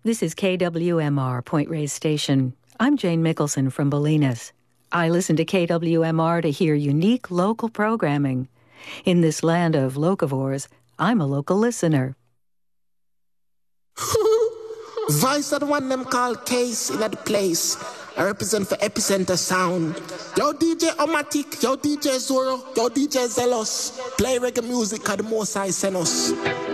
This is KWMR, Point Reyes Station. I'm Jane Mickelson from Bolinas. I listen to KWMR to hear unique local programming. In this land of locavores, I'm a local listener. Voice of the one them call Case in the place. I represent for Epicenter Sound. Yo DJ Omatic, yo DJ Zoro, yo DJ Zealous. Play reggae music at the most I send us.